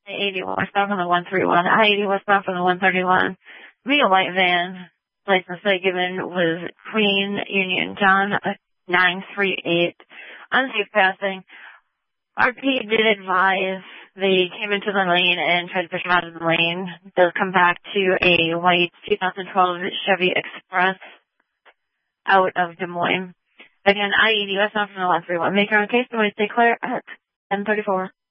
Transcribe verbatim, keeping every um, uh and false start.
I eighty westbound from the one thirty-one. I eighty westbound from the one thirty-one. Me a white van. License plate given was Queen Union John nine three eight. Unsafe passing. R P did advise they came into the lane and tried to push him out of the lane. They'll come back to a white two thousand twelve Chevy Express out of Des Moines. Again, I eighty westbound from the one thirty-one. Make your own case. Stay clear at ten thirty-four.